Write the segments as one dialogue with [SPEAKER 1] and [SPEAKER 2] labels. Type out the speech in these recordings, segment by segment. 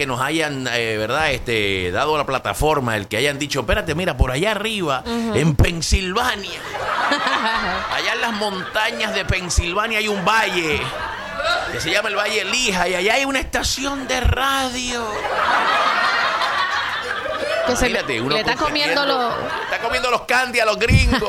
[SPEAKER 1] que nos hayan, ¿verdad? Dado la plataforma, el que hayan dicho, espérate, mira, por allá arriba, en Pensilvania, allá en las montañas de Pensilvania hay un valle que se llama el Valle Lija y allá hay una estación de radio.
[SPEAKER 2] Que se
[SPEAKER 1] Imagínate,
[SPEAKER 2] le está comiendo
[SPEAKER 1] está comiendo los candy a los gringos.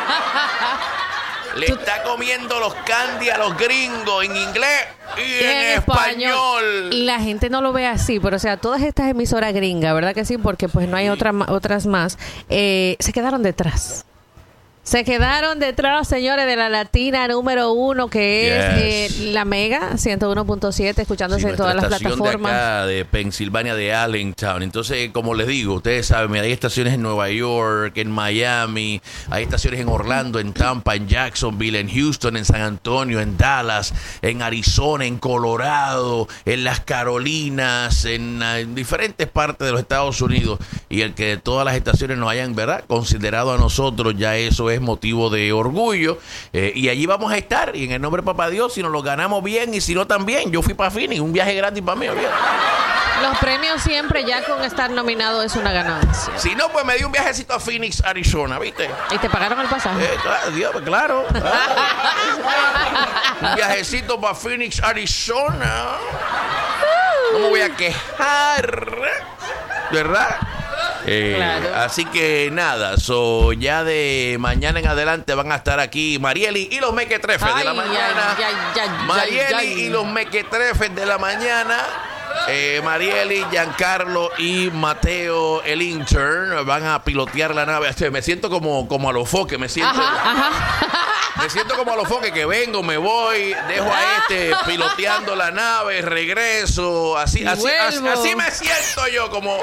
[SPEAKER 1] Le está comiendo los candy a los gringos en inglés y en español.
[SPEAKER 2] La gente no lo ve así, pero o sea, todas estas emisoras gringas, ¿verdad que sí? Porque pues no hay otras más. Se quedaron detrás. Se quedaron detrás, señores, de la latina número 1, que es la Mega 101.7, escuchándose en todas las plataformas.
[SPEAKER 1] De acá, de Pensilvania, de Allentown. Entonces, como les digo, ustedes saben, mira, hay estaciones en Nueva York, en Miami, hay estaciones en Orlando, en Tampa, en Jacksonville, en Houston, en San Antonio, en Dallas, en Arizona, en Colorado, en las Carolinas, en diferentes partes de los Estados Unidos. Y el que todas las estaciones nos hayan, ¿verdad?, considerado a nosotros, ya eso es motivo de orgullo, y allí vamos a estar, y en el nombre de Papá Dios, si nos lo ganamos bien y si no también. Yo fui para Phoenix, un viaje gratis para mí, ¿bien?
[SPEAKER 2] Los premios siempre, ya con estar nominado, es una ganancia.
[SPEAKER 1] Si no, pues me di un viajecito a Phoenix, Arizona, ¿viste?
[SPEAKER 2] ¿Y te pagaron el pasaje?
[SPEAKER 1] Claro. Un viajecito para Phoenix, Arizona. No me voy a quejar, ¿verdad?
[SPEAKER 2] Claro.
[SPEAKER 1] Así que nada, ya de mañana en adelante van a estar aquí Marieli y los mequetrefes de la mañana. Marieli y los mequetrefes de la mañana. Marieli, Giancarlo y Mateo, el intern, van a pilotear la nave. Me siento como a los foques, me siento. Me siento como a los foques, que vengo, me voy, dejo a piloteando la nave, regreso, así me siento yo, como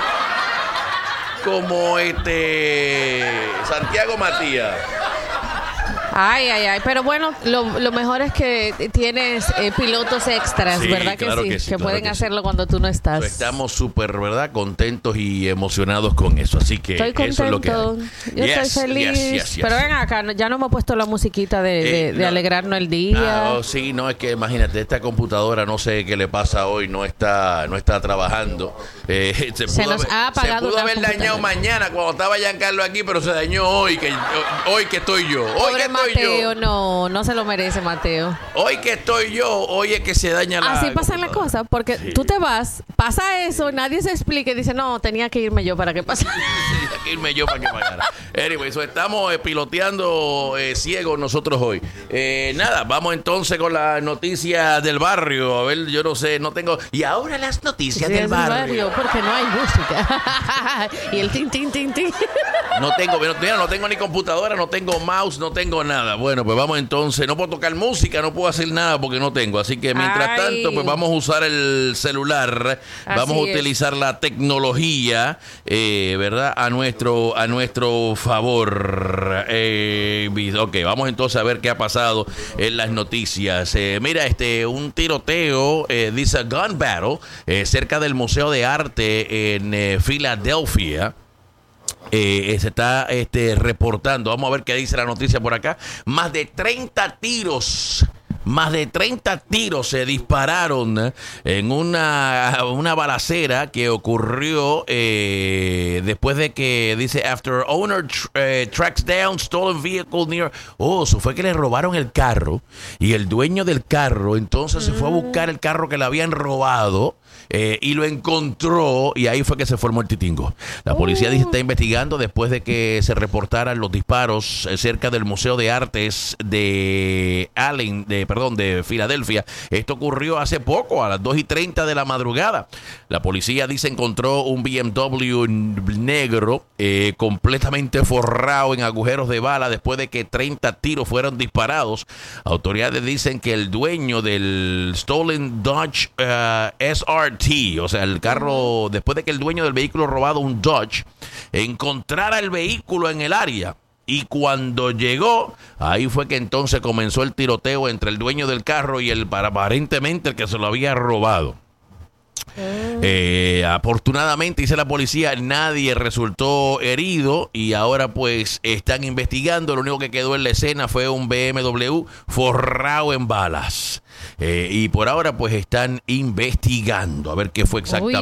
[SPEAKER 1] Santiago Matías.
[SPEAKER 2] Ay, pero bueno, lo mejor es que tienes pilotos extras, sí, ¿verdad?
[SPEAKER 1] Claro
[SPEAKER 2] que sí, que
[SPEAKER 1] claro
[SPEAKER 2] pueden
[SPEAKER 1] que
[SPEAKER 2] hacerlo
[SPEAKER 1] sí.
[SPEAKER 2] Cuando tú no estás.
[SPEAKER 1] Pues estamos súper, ¿verdad?, contentos y emocionados con eso, así que
[SPEAKER 2] estoy contento.
[SPEAKER 1] Eso es lo que hay.
[SPEAKER 2] Yo estoy feliz. Pero ven acá, ya no hemos puesto la musiquita de alegrarnos el día.
[SPEAKER 1] Sí, no, es que imagínate, esta computadora, no sé qué le pasa hoy, no está trabajando.
[SPEAKER 2] Se nos ha apagado.
[SPEAKER 1] Se pudo haber dañado mañana cuando estaba Giancarlo aquí, pero se dañó hoy que estoy yo.
[SPEAKER 2] Pobre Mateo, no se lo merece, Mateo.
[SPEAKER 1] Hoy que estoy yo, hoy es que se daña la...
[SPEAKER 2] Así pasan las cosas, porque tú te vas, pasa eso, nadie se explica y dice, no, tenía que irme yo para que pasara.
[SPEAKER 1] Tenía que irme yo para que pagara. Anyway, estamos piloteando ciegos nosotros hoy. Nada, vamos entonces con las noticias del barrio. A ver, yo no sé, no tengo... Y ahora las noticias del barrio.
[SPEAKER 2] Porque no hay música. Y el tin.
[SPEAKER 1] No tengo ni computadora, no tengo mouse, no tengo nada. Bueno, pues vamos entonces. No puedo tocar música, no puedo hacer nada porque no tengo. Así que mientras tanto, pues vamos a usar el celular. Vamos a utilizar la tecnología, ¿verdad? A nuestro favor. Ok, vamos entonces a ver qué ha pasado en las noticias. Mira, un tiroteo, dice gun battle, cerca del Museo de Arte en Filadelfia. Se está reportando. Vamos a ver qué dice la noticia por acá. Más de 30 tiros se dispararon en una balacera que ocurrió después de que, dice, after owner tracks down stolen vehicle near... Eso fue que le robaron el carro y el dueño del carro entonces se fue a buscar el carro que le habían robado. Y lo encontró y ahí fue que se formó el titingo. La policía dice está investigando después de que se reportaran los disparos cerca del Museo de Artes de Filadelfia. Esto ocurrió hace poco, a las 2:30 de la madrugada. La policía dice encontró un BMW negro completamente forrado en agujeros de bala después de que 30 tiros fueron disparados. Autoridades dicen que el dueño del Stolen Dodge SRT, o sea, el carro, después de que el dueño del vehículo robado, un Dodge, encontrara el vehículo en el área. Y cuando llegó, ahí fue que entonces comenzó el tiroteo entre el dueño del carro y aparentemente el que se lo había robado. Afortunadamente, dice la policía, nadie resultó herido y ahora pues están investigando. Lo único que quedó en la escena fue un BMW forrado en balas. Y por ahora pues están investigando a ver qué fue exactamente.